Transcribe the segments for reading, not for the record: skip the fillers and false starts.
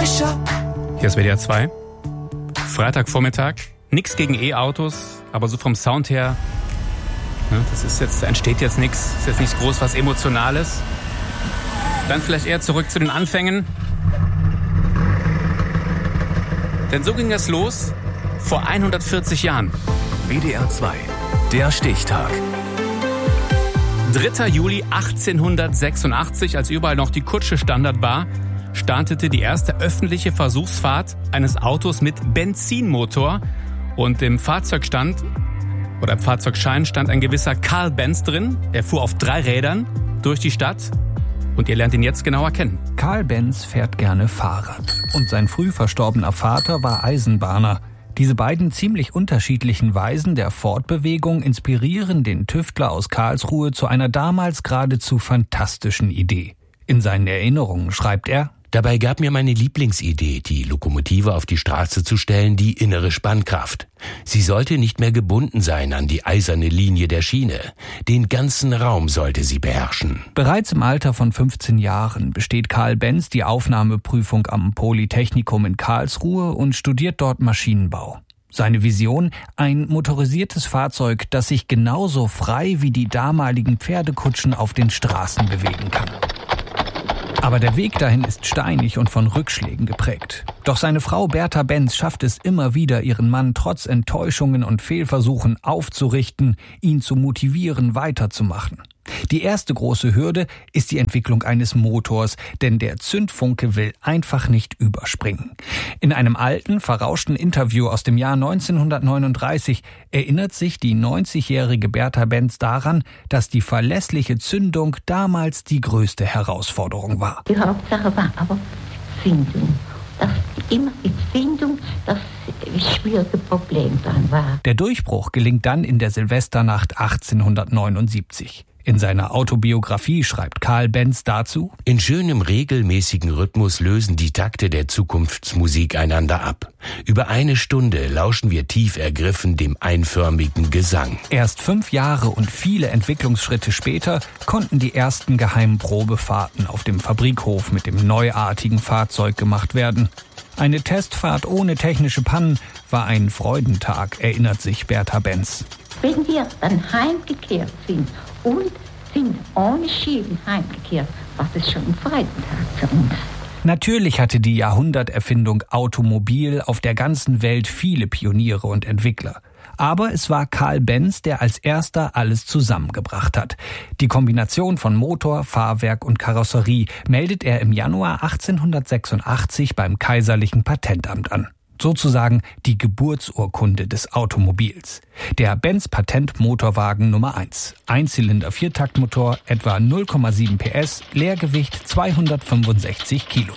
Hier ist WDR 2. Freitagvormittag. Nix gegen E-Autos, aber so vom Sound her, ne, entsteht jetzt nichts. Ist jetzt nichts groß was Emotionales. Dann vielleicht eher zurück zu den Anfängen. Denn so ging es los vor 140 Jahren. WDR 2, der Stichtag. 3. Juli 1886, als überall noch die Kutsche Standard war, startete die erste öffentliche Versuchsfahrt eines Autos mit Benzinmotor. Und im Fahrzeugschein stand ein gewisser Carl Benz drin. Er fuhr auf 3 Rädern durch die Stadt. Und ihr lernt ihn jetzt genauer kennen. Carl Benz fährt gerne Fahrrad. Und sein früh verstorbener Vater war Eisenbahner. Diese beiden ziemlich unterschiedlichen Weisen der Fortbewegung inspirieren den Tüftler aus Karlsruhe zu einer damals geradezu fantastischen Idee. In seinen Erinnerungen schreibt er: Dabei gab mir meine Lieblingsidee, die Lokomotive auf die Straße zu stellen, die innere Spannkraft. Sie sollte nicht mehr gebunden sein an die eiserne Linie der Schiene. Den ganzen Raum sollte sie beherrschen. Bereits im Alter von 15 Jahren besteht Carl Benz die Aufnahmeprüfung am Polytechnikum in Karlsruhe und studiert dort Maschinenbau. Seine Vision: ein motorisiertes Fahrzeug, das sich genauso frei wie die damaligen Pferdekutschen auf den Straßen bewegen kann. Aber der Weg dahin ist steinig und von Rückschlägen geprägt. Doch seine Frau Bertha Benz schafft es immer wieder, ihren Mann trotz Enttäuschungen und Fehlversuchen aufzurichten, ihn zu motivieren, weiterzumachen. Die erste große Hürde ist die Entwicklung eines Motors, denn der Zündfunke will einfach nicht überspringen. In einem alten, verrauschten Interview aus dem Jahr 1939 erinnert sich die 90-jährige Bertha Benz daran, dass die verlässliche Zündung damals die größte Herausforderung war. Die Hauptsache war aber Zündung. Immer die Zündung, das schwierige Problem dann war. Der Durchbruch gelingt dann in der Silvesternacht 1879. In seiner Autobiografie schreibt Carl Benz dazu: In schönem, regelmäßigen Rhythmus lösen die Takte der Zukunftsmusik einander ab. Über 1 Stunde lauschen wir tief ergriffen dem einförmigen Gesang. Erst 5 Jahre und viele Entwicklungsschritte später konnten die ersten geheimen Probefahrten auf dem Fabrikhof mit dem neuartigen Fahrzeug gemacht werden. Eine Testfahrt ohne technische Pannen war ein Freudentag, erinnert sich Bertha Benz. Wenn wir dann heimgekehrt sind und sind ohne Schienen heimgekehrt, war das schon ein Freudentag für uns. Natürlich hatte die Jahrhunderterfindung Automobil auf der ganzen Welt viele Pioniere und Entwickler. Aber es war Carl Benz, der als erster alles zusammengebracht hat. Die Kombination von Motor, Fahrwerk und Karosserie meldet er im Januar 1886 beim Kaiserlichen Patentamt an. Sozusagen die Geburtsurkunde des Automobils. Der Benz Patentmotorwagen Nummer 1. Einzylinder-Viertaktmotor, etwa 0,7 PS, Leergewicht 265 Kilo.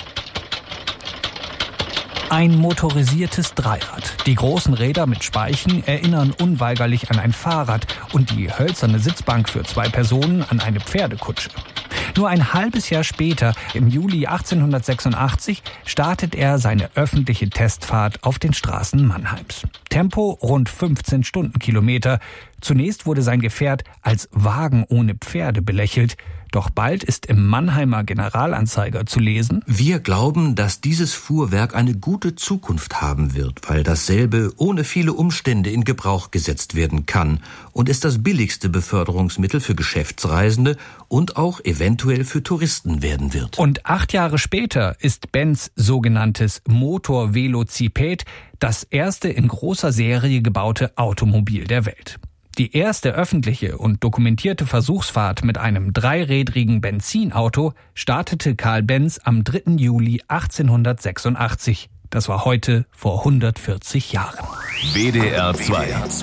Ein motorisiertes Dreirad. Die großen Räder mit Speichen erinnern unweigerlich an ein Fahrrad und die hölzerne Sitzbank für 2 Personen an eine Pferdekutsche. Nur ein halbes Jahr später, im Juli 1886, startet er seine öffentliche Testfahrt auf den Straßen Mannheims. Tempo rund 15 Stundenkilometer. Zunächst wurde sein Gefährt als Wagen ohne Pferde belächelt. Doch bald ist im Mannheimer Generalanzeiger zu lesen: Wir glauben, dass dieses Fuhrwerk eine gute Zukunft haben wird, weil dasselbe ohne viele Umstände in Gebrauch gesetzt werden kann und es das billigste Beförderungsmittel für Geschäftsreisende und auch eventuell für Touristen werden wird. Und 8 Jahre später ist Benz sogenanntes Motor-Velociped das erste in großer Serie gebaute Automobil der Welt. Die erste öffentliche und dokumentierte Versuchsfahrt mit einem 3-rädrigen Benzinauto startete Carl Benz am 3. Juli 1886. Das war heute vor 140 Jahren. WDR 2.